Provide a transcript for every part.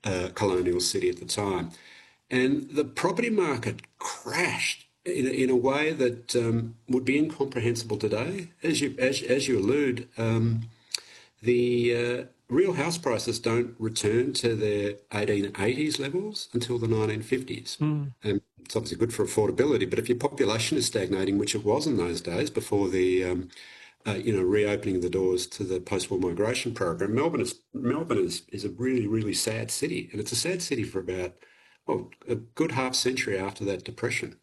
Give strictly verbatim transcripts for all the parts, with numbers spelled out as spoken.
uh, colonial city at the time. And the property market crashed in a, in a way that um, would be incomprehensible today. As you as, as you allude, um, the uh, real house prices don't return to their eighteen eighties levels until the nineteen fifties. Mm. And it's obviously good for affordability, but if your population is stagnating, which it was in those days before the um, uh, you know reopening the doors to the post-war migration program, Melbourne is Melbourne is, is a really really sad city, and it's a sad city for about well a good half century after that depression.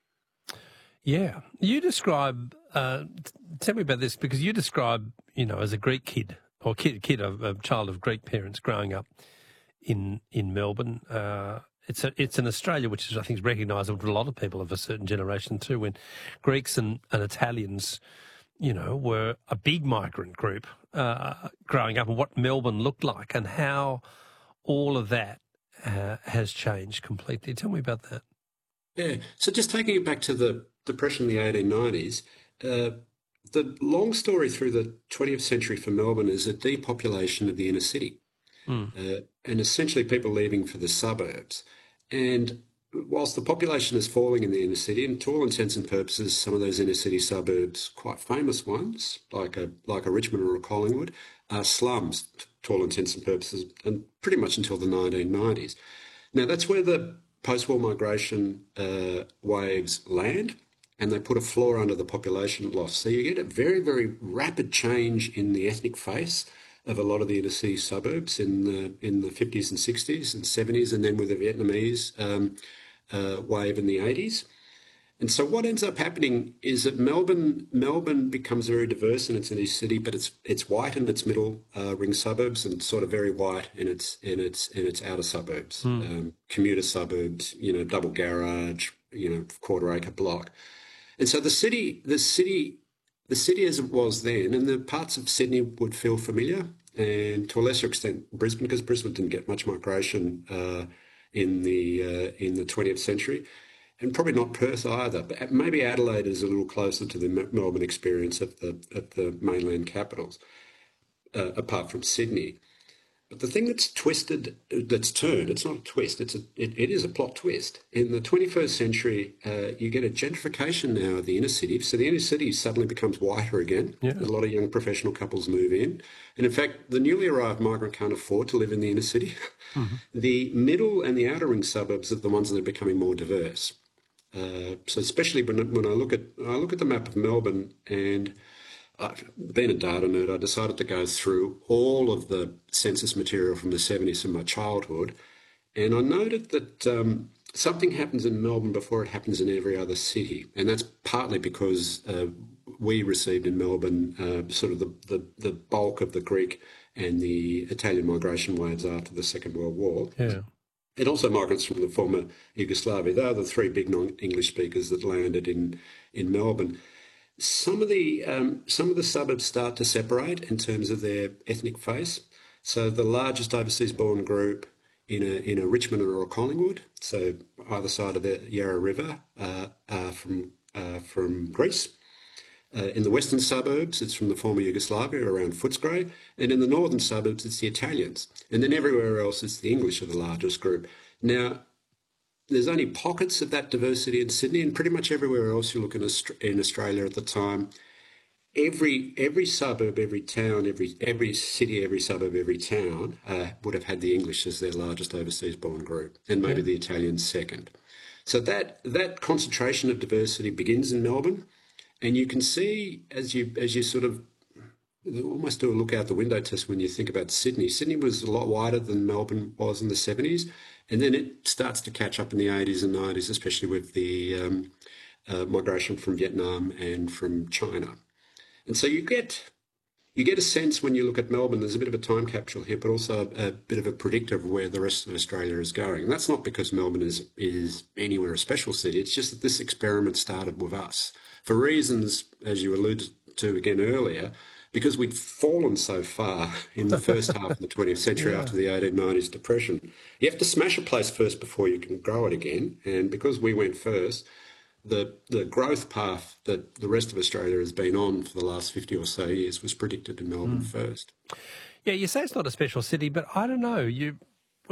Yeah, you describe. Uh, tell me about this, because you describe, you know, as a Greek kid or kid, kid of a child of Greek parents growing up in in Melbourne. Uh, it's a, it's an Australia which is, I think, is recognisable to a lot of people of a certain generation too. When Greeks and, and Italians, you know, were a big migrant group uh, growing up, and what Melbourne looked like, and how all of that uh, has changed completely. Tell me about that. Yeah. So just taking it back to the depression in the eighteen nineties, uh, the long story through the twentieth century for Melbourne is a depopulation of the inner city, Mm. uh, and essentially people leaving for the suburbs. And whilst the population is falling in the inner city, and to all intents and purposes, some of those inner city suburbs, quite famous ones, like a like a Richmond or a Collingwood, are slums to all intents and purposes, and pretty much until the nineteen nineties. Now that's where the post-war migration uh, waves land, and they put a floor under the population loss. So you get a very, very rapid change in the ethnic face of a lot of the inner city suburbs in the in the fifties and sixties and seventies, and then with the Vietnamese um, uh, wave in the eighties. And so what ends up happening is that Melbourne Melbourne becomes very diverse in its inner city, but it's it's white in its middle uh, ring suburbs and sort of very white in its in its in its outer suburbs, Mm. um, commuter suburbs, you know, double garage, you know, quarter acre block. And so the city the city the city as it was then, and the parts of Sydney would feel familiar, and to a lesser extent Brisbane, because Brisbane didn't get much migration uh, in the uh, in the twentieth century. And probably not Perth either, but maybe Adelaide is a little closer to the Melbourne experience of the of the mainland capitals, uh, apart from Sydney. But the thing that's twisted, that's turned, it's not a twist, it's a, it, it is a plot twist. In the twenty-first century, uh, you get a gentrification now of the inner city. So the inner city suddenly becomes whiter again. Yeah. A lot of young professional couples move in. And in fact, the newly arrived migrant can't afford to live in the inner city. Mm-hmm. The middle and the outer ring suburbs are the ones that are becoming more diverse. Uh, so especially when when I look at I look at the map of Melbourne, and I've been a data nerd, I decided to go through all of the census material from the seventies from my childhood, and I noted that um, something happens in Melbourne before it happens in every other city, and that's partly because uh, we received in Melbourne uh, sort of the, the, the bulk of the Greek and the Italian migration waves after the Second World War. Yeah. And also migrants from the former Yugoslavia. They are the three big non-English speakers that landed in, in Melbourne. Some of the um, some of the suburbs start to separate in terms of their ethnic face. So the largest overseas-born group in a in a Richmond or a Collingwood, so either side of the Yarra River, uh, are from uh, from Greece. Uh, in the western suburbs, it's from the former Yugoslavia around Footscray, and in the northern suburbs, it's the Italians. And then everywhere else, it's the English are the largest group. Now, there's only pockets of that diversity in Sydney, and pretty much everywhere else you look in, Aust- in Australia at the time, every every suburb, every town, every every city, every suburb, every town uh, would have had the English as their largest overseas-born group, and maybe Yeah. the Italians second. So that that concentration of diversity begins in Melbourne. And you can see as you as you sort of almost do a look out the window test when you think about Sydney. Sydney was a lot wider than Melbourne was in the seventies, and then it starts to catch up in the eighties and nineties, especially with the um, uh, migration from Vietnam and from China. And so you get you get a sense when you look at Melbourne, there's a bit of a time capsule here, but also a, a bit of a predictor of where the rest of Australia is going. And that's not because Melbourne is is anywhere a special city. It's just that this experiment started with us. For reasons, as you alluded to again earlier, because we'd fallen so far in the first half of the twentieth century Yeah. after the eighteen nineties depression. You have to smash a place first before you can grow it again. And because we went first, the the growth path that the rest of Australia has been on for the last fifty or so years was predicted in Melbourne first. Yeah, you say it's not a special city, but I don't know. You